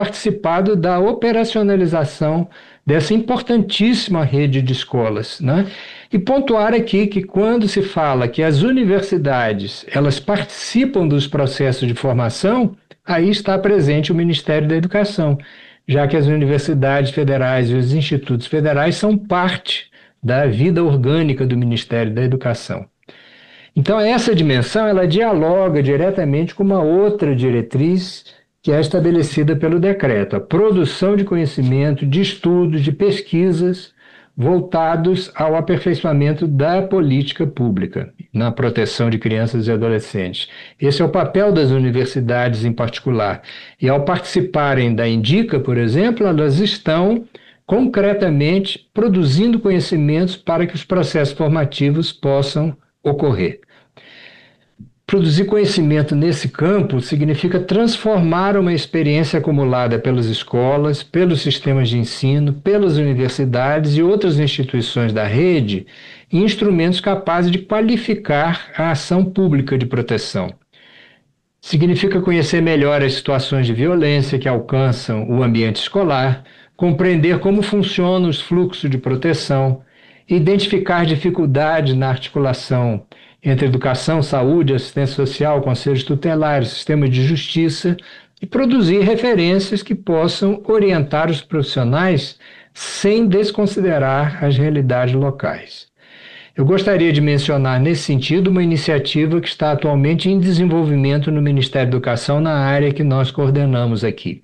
participado da operacionalização dessa importantíssima rede de escolas, né? E pontuar aqui que quando se fala que as universidades elas participam dos processos de formação, aí está presente o Ministério da Educação, já que as universidades federais e os institutos federais são parte da vida orgânica do Ministério da Educação. Então, essa dimensão ela dialoga diretamente com uma outra diretriz que é estabelecida pelo decreto, a produção de conhecimento, de estudos, de pesquisas voltados ao aperfeiçoamento da política pública na proteção de crianças e adolescentes. Esse é o papel das universidades em particular. E ao participarem da Indica, por exemplo, elas estão concretamente produzindo conhecimentos para que os processos formativos possam ocorrer. Produzir conhecimento nesse campo significa transformar uma experiência acumulada pelas escolas, pelos sistemas de ensino, pelas universidades e outras instituições da rede em instrumentos capazes de qualificar a ação pública de proteção. Significa conhecer melhor as situações de violência que alcançam o ambiente escolar, compreender como funcionam os fluxos de proteção, identificar dificuldades na articulação entre educação, saúde, assistência social, conselhos tutelares, sistema de justiça e produzir referências que possam orientar os profissionais sem desconsiderar as realidades locais. Eu gostaria de mencionar nesse sentido uma iniciativa que está atualmente em desenvolvimento no Ministério da Educação na área que nós coordenamos aqui.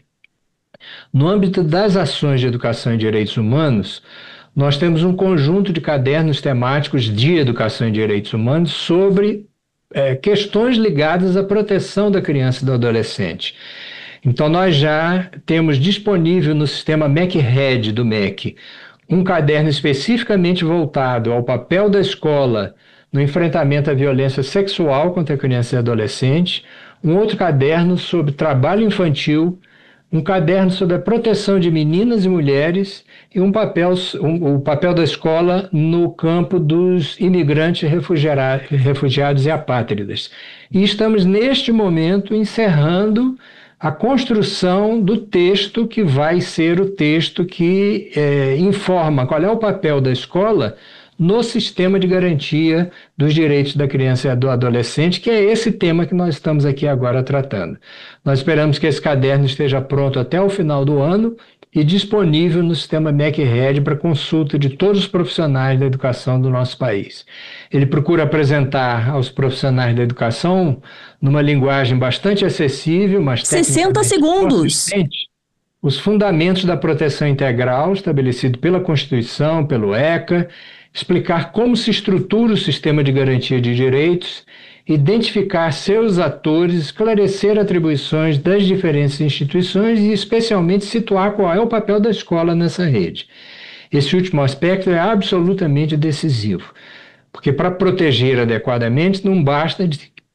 No âmbito das ações de educação e direitos humanos, nós temos um conjunto de cadernos temáticos de educação e direitos humanos sobre questões ligadas à proteção da criança e do adolescente. Então, nós já temos disponível no sistema MEC-RED do MEC um caderno especificamente voltado ao papel da escola no enfrentamento à violência sexual contra a criança e adolescente, um outro caderno sobre trabalho infantil, um caderno sobre a proteção de meninas e mulheres e o papel da escola no campo dos imigrantes, refugiados e apátridas. E estamos, neste momento, encerrando a construção do texto que vai ser o texto que informa qual é o papel da escola no sistema de garantia dos direitos da criança e do adolescente, que é esse tema que nós estamos aqui agora tratando. Nós esperamos que esse caderno esteja pronto até o final do ano e disponível no sistema MEC-RED para consulta de todos os profissionais da educação do nosso país. Ele procura apresentar aos profissionais da educação, numa linguagem bastante acessível, mas 60 segundos. Os fundamentos da proteção integral estabelecido pela Constituição, pelo ECA, explicar como se estrutura o sistema de garantia de direitos, identificar seus atores, esclarecer atribuições das diferentes instituições e, especialmente, situar qual é o papel da escola nessa rede. Esse último aspecto é absolutamente decisivo, porque para proteger adequadamente não basta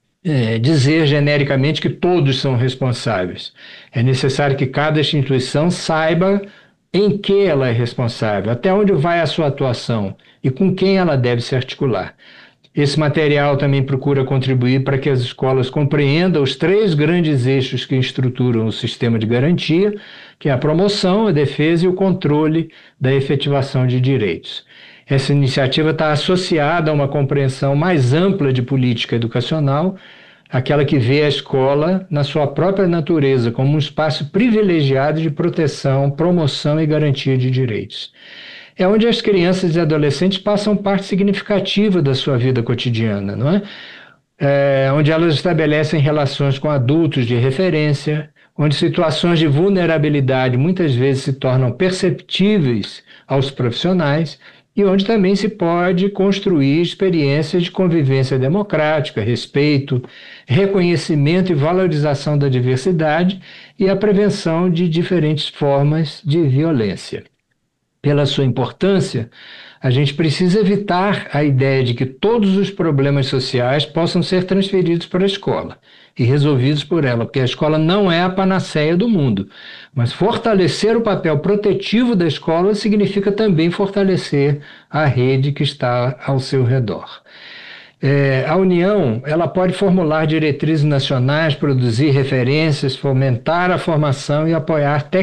dizer genericamente que todos são responsáveis. É necessário que cada instituição saiba em que ela é responsável, até onde vai a sua atuação e com quem ela deve se articular. Esse material também procura contribuir para que as escolas compreendam os 3 grandes eixos que estruturam o sistema de garantia, que é a promoção, a defesa e o controle da efetivação de direitos. Essa iniciativa está associada a uma compreensão mais ampla de política educacional, aquela que vê a escola na sua própria natureza como um espaço privilegiado de proteção, promoção e garantia de direitos. É onde as crianças e adolescentes passam parte significativa da sua vida cotidiana, não é? Onde elas estabelecem relações com adultos de referência, onde situações de vulnerabilidade muitas vezes se tornam perceptíveis aos profissionais e onde também se pode construir experiências de convivência democrática, respeito, reconhecimento e valorização da diversidade e a prevenção de diferentes formas de violência. Pela sua importância, a gente precisa evitar a ideia de que todos os problemas sociais possam ser transferidos para a escola e resolvidos por ela, porque a escola não é a panaceia do mundo. Mas fortalecer o papel protetivo da escola significa também fortalecer a rede que está ao seu redor. A União, ela pode formular diretrizes nacionais, produzir referências, fomentar a formação e apoiar